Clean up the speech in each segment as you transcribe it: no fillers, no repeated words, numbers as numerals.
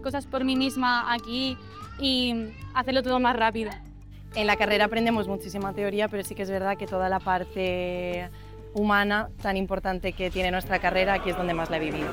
cosas por mí misma aquí y hacerlo todo más rápido. En la carrera aprendemos muchísima teoría, pero sí que es verdad que toda la parte humana tan importante que tiene nuestra carrera, aquí es donde más la he vivido.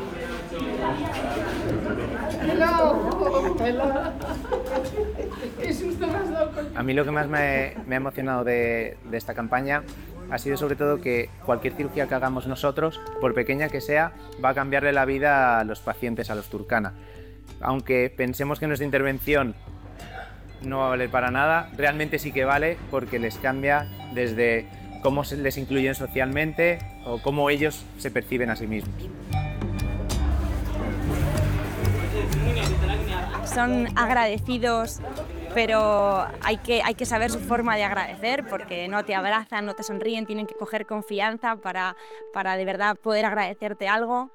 A mí lo que más me ha emocionado de esta campaña ha sido sobre todo que cualquier cirugía que hagamos nosotros, por pequeña que sea, va a cambiarle la vida a los pacientes, a los Turkana. Aunque pensemos que nuestra intervención no va a valer para nada, realmente sí que vale porque les cambia desde cómo se les incluyen socialmente o cómo ellos se perciben a sí mismos. Son agradecidos, pero hay que saber su forma de agradecer porque no te abrazan, no te sonríen, tienen que coger confianza para de verdad poder agradecerte algo.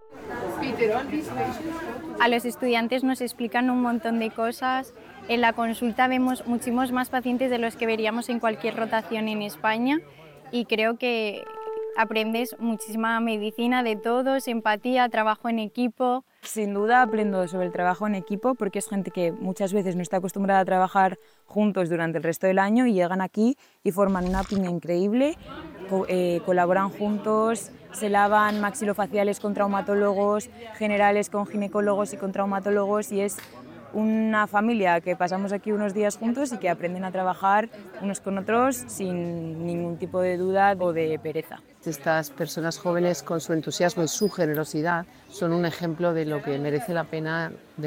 A los estudiantes nos explican un montón de cosas. En la consulta vemos muchísimos más pacientes de los que veríamos en cualquier rotación en España y creo que aprendes muchísima medicina de todos, empatía, trabajo en equipo. Sin duda aprendo sobre el trabajo en equipo porque es gente que muchas veces no está acostumbrada a trabajar juntos durante el resto del año y llegan aquí y forman una piña increíble, colaboran juntos, se lavan maxilofaciales con traumatólogos, generales con ginecólogos y con traumatólogos y es una familia que pasamos aquí unos días juntos y que aprenden a trabajar unos con otros sin ningún tipo de duda o de pereza. Estas personas jóvenes con su entusiasmo y su generosidad son un ejemplo de lo que merece la pena de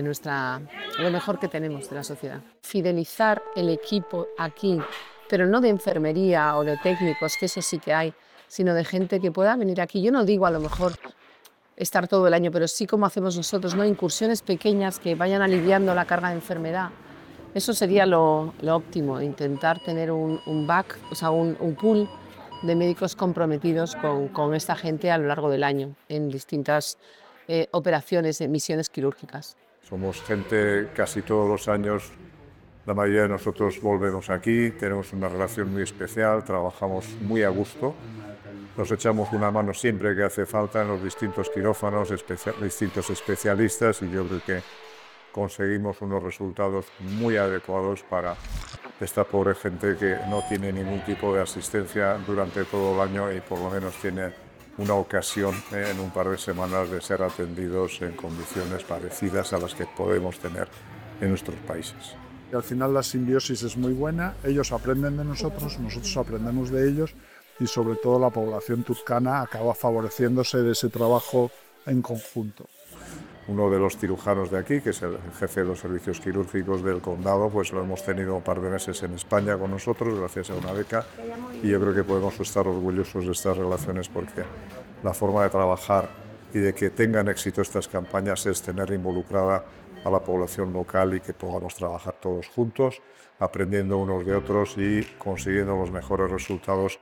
lo mejor que tenemos de la sociedad. Fidelizar el equipo aquí, pero no de enfermería o de técnicos, que eso sí que hay, sino de gente que pueda venir aquí. Yo no digo a lo mejor estar todo el año, pero sí como hacemos nosotros, ¿no? Incursiones pequeñas que vayan aliviando la carga de enfermedad. Eso sería lo óptimo, intentar tener un back, o sea, un pool de médicos comprometidos con esta gente a lo largo del año en distintas operaciones, misiones quirúrgicas. Somos gente casi todos los años, la mayoría de nosotros volvemos aquí, tenemos una relación muy especial, trabajamos muy a gusto. Nos echamos una mano siempre que hace falta en los distintos quirófanos, distintos especialistas y yo creo que conseguimos unos resultados muy adecuados para esta pobre gente que no tiene ningún tipo de asistencia durante todo el año y por lo menos tiene una ocasión en un par de semanas de ser atendidos en condiciones parecidas a las que podemos tener en nuestros países. Y al final la simbiosis es muy buena, ellos aprenden de nosotros, nosotros aprendemos de ellos y sobre todo la población turcana acaba favoreciéndose de ese trabajo en conjunto. Uno de los cirujanos de aquí, que es el jefe de los servicios quirúrgicos del condado, pues lo hemos tenido un par de meses en España con nosotros gracias a una beca y yo creo que podemos estar orgullosos de estas relaciones porque la forma de trabajar y de que tengan éxito estas campañas es tener involucrada a la población local y que podamos trabajar todos juntos, aprendiendo unos de otros y consiguiendo los mejores resultados.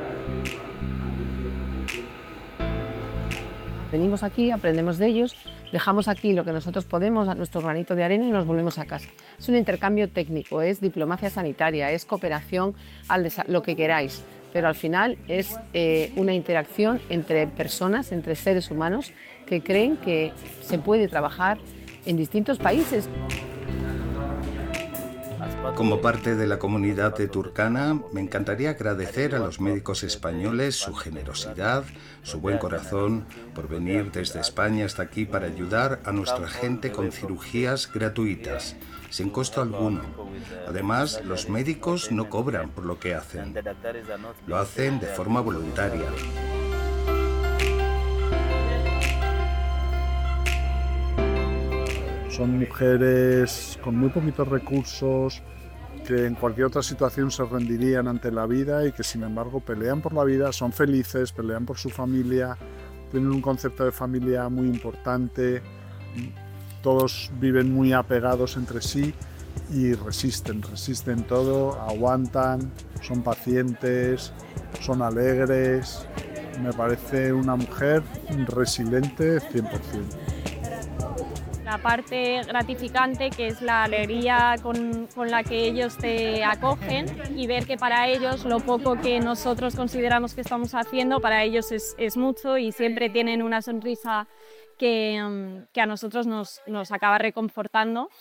Venimos aquí, aprendemos de ellos, dejamos aquí lo que nosotros podemos, a nuestro granito de arena y nos volvemos a casa. Es un intercambio técnico, es diplomacia sanitaria, es cooperación, lo que queráis, pero al final es una interacción entre personas, entre seres humanos que creen que se puede trabajar en distintos países. Como parte de la comunidad de Turkana, me encantaría agradecer a los médicos españoles su generosidad, su buen corazón, por venir desde España hasta aquí para ayudar a nuestra gente con cirugías gratuitas, sin costo alguno. Además, los médicos no cobran por lo que hacen. Lo hacen de forma voluntaria. Son mujeres con muy poquitos recursos, que en cualquier otra situación se rendirían ante la vida y que sin embargo pelean por la vida, son felices, pelean por su familia, tienen un concepto de familia muy importante, todos viven muy apegados entre sí y resisten todo, aguantan, son pacientes, son alegres. Me parece una mujer resiliente 100%. La parte gratificante, que es la alegría con la que ellos te acogen y ver que para ellos lo poco que nosotros consideramos que estamos haciendo, para ellos es mucho y siempre tienen una sonrisa que a nosotros nos acaba reconfortando.